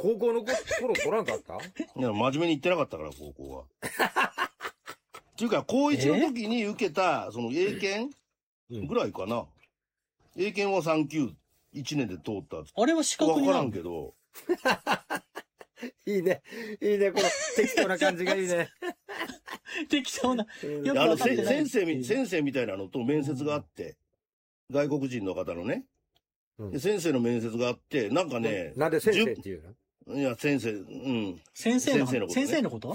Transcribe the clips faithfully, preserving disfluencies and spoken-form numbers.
高校の頃取らんかった？ いや、真面目に言ってなかったから、高校は。っていうか、高一の時に受けた、その英検ぐらいかな。英検はさん級いちねんで通った。 あれは資格になるわからんけど。 いいね。いいね。この適当な感じがいいね。 適当な。よくあの、 わかってない先生み、先生みたいなのと面接があって、外国人の方のね。で先生の面接があって、なんかね。 なんで先生っていうの？いや、先生、うん。 先生の、 先生のこと、ね。 先生のこと？うん。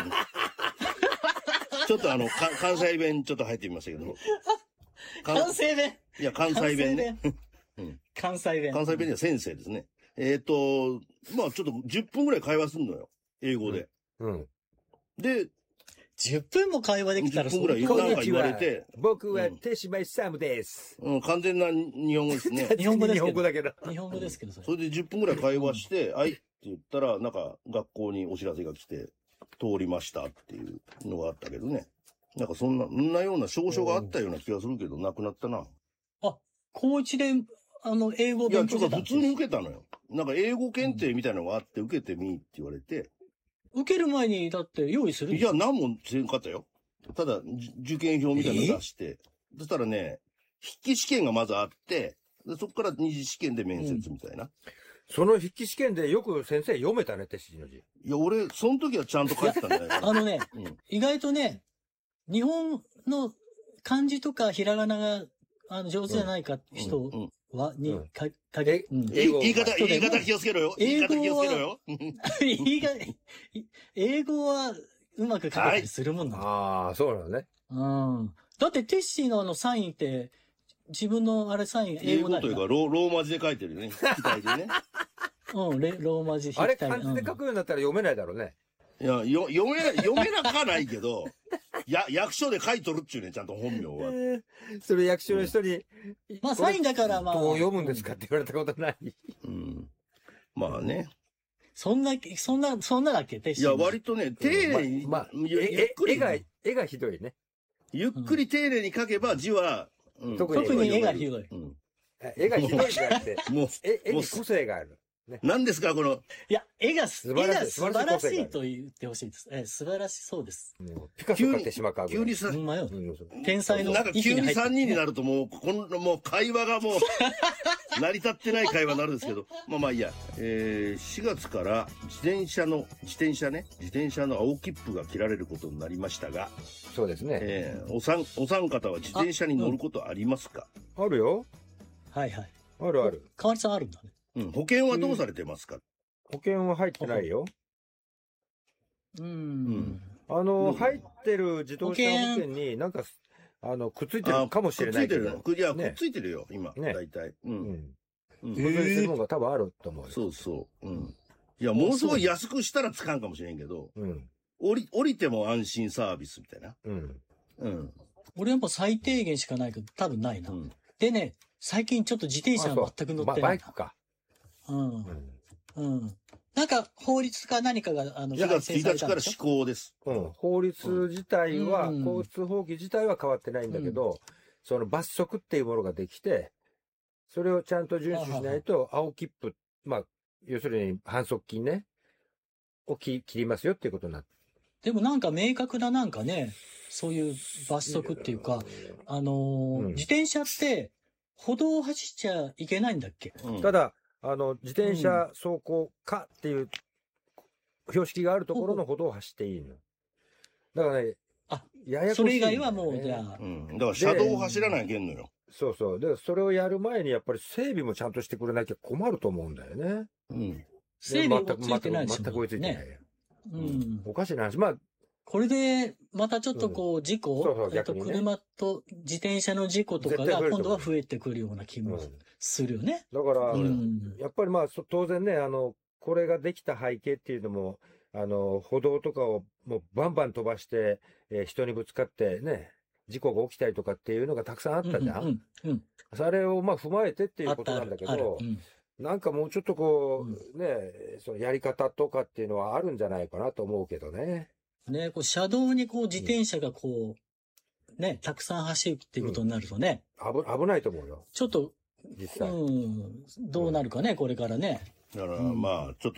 ちょっとあの、か関西弁ちょっと入ってみましたけど。 関西弁いや、関西弁ね。 うん、関西弁。 関西弁では先生ですね。えっ、ー、と、まあちょっとじゅっぷんぐらい会話すんのよ。英語で。 うん。うん、 で、 じゅっぷんも会話できたらじゅっぷんぐらいなんか言われて。 僕は手島勇です、 うん。うん、完全な日本語ですね。 日本語ですけど。 日本語だけど。 日本語ですけど、それ。 それでじゅっぷんぐらい会話して、はいって言ったら、なんか学校にお知らせが来て、通りましたっていうのがあったけどね。なんかそんな、そんなような証書があったような気がするけど、なくなったな。 あ、高一で、あの、英語を勉強してたんです。 いや、ちょっと普通に受けたのよ。なんか英語検定みたいなのがあって受けてみって言われて。 受ける前に、だって用意するんですいや、何もせんかったよ。ただ、受験票みたいなの出して。そしたらね、筆記試験がまずあって、でそこから二次試験で面接みたいな。うん、 その筆記試験でよく先生読めたね、手指の字。 いや、俺、その時はちゃんと書いてたんだよ。 あのね、うん、意外とね、日本の漢字とかひらがながあの上手じゃないか人は、に、か、かげ、 言い方、言い方気をつけろよ。言い方気をつけろよ。 英語はうまく書けたりするもんなの。 ああ、そうなのね。 うん。だってテッシーのあのサインって、自分のあれサイン英語だよ。 英語というかロ、ローマ字で書いてるよね。筆記体でね。 うん、ローマ字筆記体。あれ漢字で書くようになったら読めないだろうね。 いや、よ、読めな、読めなかないけど、や、役所で書いとるっちゅうね、ちゃんと本名は。 それ役所の人に、うん、 まあサインだからまあ。 どう読むんですかって言われたことない。 うん。まあね。 そんな、そんな、そんなだっけ、 いや、割とね、丁寧に、 まあ、ゆっくり。絵が、絵がひどいね。 ゆっくり丁寧に書けば字は、 うん、特に絵がひどい。うん、 絵がひどいじゃなくて、もう、絵に個性がある。 ね、何ですかこの。 いや、絵が、素晴らしい、素晴らしいと言ってほしいです。え、素晴らしそうです。 ピカソ買ってしまうか急にさ、 天才の。 なんか急にさんにんになるともう、この、もう会話がもう、成り立ってない会話になるんですけど。まあまあいいや。えー、しがつから自転車の、自転車ね、自転車の青切符が切られることになりましたが。 そうですね。 えー、お三、お三方は自転車に乗ることありますか？ あるよ。 はいはい。 あるある。 かわりさんあるんだね。 うん、保険はどうされてますか？ 保険は入ってないよ。 うん。 あの、入ってる自動車保険になんか、あの、くっついてるかもしれないけど。 くっついてる。いや、くっついてるよ、今。ね。大体。うん。うん。 保険するのが多分あると思うよ。 そうそう。うん。いや、ものすごい安くしたらつかんかもしれんけど、うん。降り、降りても安心サービスみたいな。うん。 うん。俺やっぱ最低限しかないけど、多分ないな。でね、最近ちょっと自転車は全く乗ってない。 バイクか。 うん。うん。なんか法律か何かが、あの、 しがつついたちから施行です。 うん。法律自体は、交通法規自体は変わってないんだけど、その罰則っていうものができて、それをちゃんと遵守しないと、青切符、まあ、要するに反則金ね、を切りますよっていうことになって。 でもなんか明確ななんかね、そういう罰則っていうか、あのーうん、自転車って歩道を走っちゃいけないんだっけ？ うん、ただ、あの、自転車走行可っていう標識があるところの歩道を走っていいの。だからね、 あ、ややこしい、ね。それ以外はもうじゃあ。 うん。だから車道を走らないけんのよ。 そうそう。で、それをやる前にやっぱり整備もちゃんとしてくれなきゃ困ると思うんだよね。 うん。整備もついてないし。 全く追いついてないよ。 ね。うん。 おかしな話。まあ、 これで、またちょっとこう、事故、そうそう、逆にね、車と自転車の事故とかが今度は増えてくるような気もするよね。 だから、うん、やっぱりまあ、当然ね、あの、これができた背景っていうのも、あの、歩道とかをもうバンバン飛ばして、えー、人にぶつかってね、事故が起きたりとかっていうのがたくさんあったじゃん。うんうんうん、それをまあ踏まえてっていうことなんだけど、うん、なんかもうちょっとこう、うん、ね、そのやり方とかっていうのはあるんじゃないかなと思うけどね。 ね、こう車道にこう自転車がこう、ね、たくさん走るっていうことになるとね。 うん、危、危ないと思うよ。 ちょっと、 実際。 うん、どうなるかね、これからね。 だからまあ、ちょっと